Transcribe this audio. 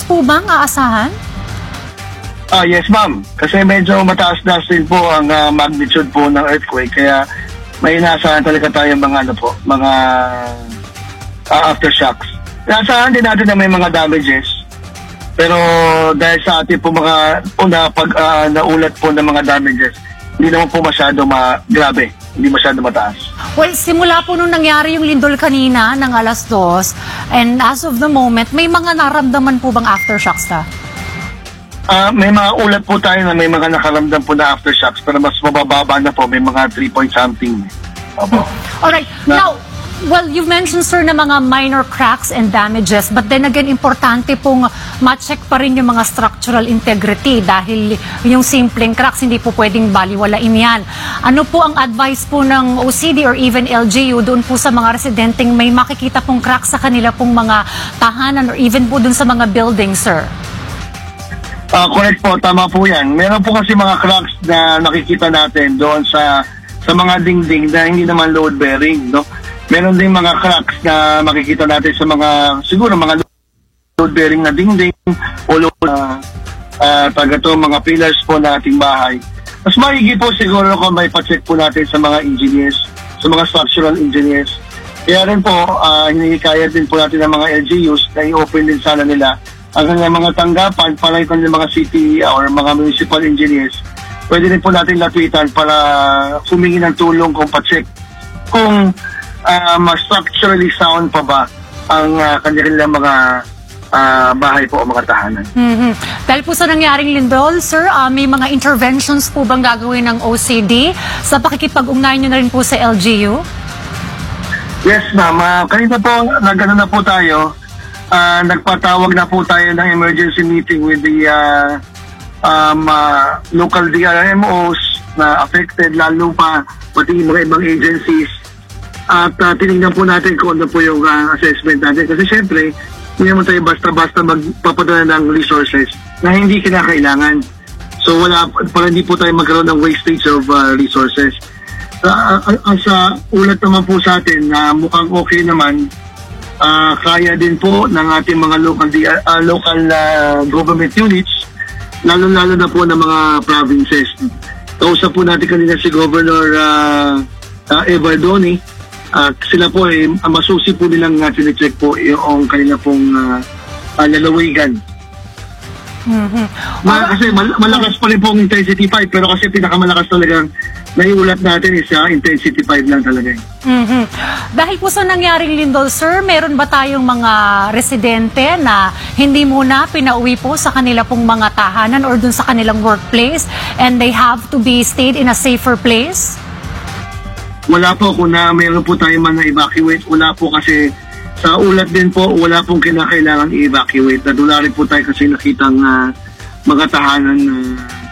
po bang aasahan? Yes, ma'am. Kasi medyo mataas na din po ang magnitude po ng earthquake. Kaya may inaasahan talaga tayo mga aftershocks. Inaasahan din natin na may mga damages. Pero dahil sa ating po mga naulat po ng mga damages, hindi naman po masyado grabe. Hindi masyado mataas. Well, simula po nung nangyari yung lindol kanina ng 2:00, and as of the moment, may mga naramdaman po bang aftershocks na? May mga ulat po tayo na may mga nakaramdam po na aftershocks, pero mas mabababa na po, may mga 3 point something. Opo. Alright. Now, well, you've mentioned, sir, na mga minor cracks and damages, but then again, importante pong ma-check pa rin yung mga structural integrity dahil yung simpleng cracks hindi po pwedeng baliwalain yan. Ano po ang advice po ng OCD or even LGU doon po sa mga residenteng may makikita pong cracks sa kanila pong mga tahanan or even po doon sa mga buildings, sir? Correct po, tama po yan. Meron po kasi mga cracks na nakikita natin doon sa mga dingding na hindi naman load bearing, no? Meron din mga cracks na makikita natin sa siguro mga load bearing na dingding o mga pillars po na ating bahay. Mas maigi po siguro kung may pa-check po natin sa mga engineers, sa mga structural engineers. Kaya rin po, hinihikayat din po natin ng mga LGUs na i-open din sana nila ang mga tanggapan para ito ng mga city or mga municipal engineers. Pwede rin po natin lapitan para humingi ng tulong kung pa-check kung mas structurally sound pa ba ang kanilang mga bahay po o mga tahanan. Dahil po sa nangyaring lindol, sir, may mga interventions po bang gagawin ng OCD sa pakikipag-ugnayan nyo na rin po sa LGU? Yes, ma'am. Kanina po, nagano na po tayo. Nagpatawag na po tayo ng emergency meeting with the local DRMOs na affected, lalo pa pati mga ibang agencies. At tinignan po natin kung ano po yung assessment natin. Kasi syempre, hindi naman tayo basta-basta magpapadala ng resources na hindi kinakailangan. So para hindi po tayo magkaroon ng wastage of resources. Sa ulat naman po sa atin na mukhang okay naman, kaya din po ng ating mga local government units, lalo-lalo na po ng mga provinces. Kausap po natin kanina si Governor Evardoni. Sila po masusi po nilang sine-check po yung kanila pong lalawigan. Kasi malakas pa rin po ang intensity 5, pero kasi pinakamalakas talagang naiulat natin is intensity 5 lang talaga. Dahil po sa nangyaring lindol, sir, meron ba tayong mga residente na hindi muna pinauwi po sa kanila pong mga tahanan or dun sa kanilang workplace and they have to be stayed in a safer place? Wala po, kung meron po tayo man na-evacuate, wala po kasi sa ulat din po, wala pong kinakailangan i-evacuate. Nadula rin po tayo kasi nakitang mga tahanan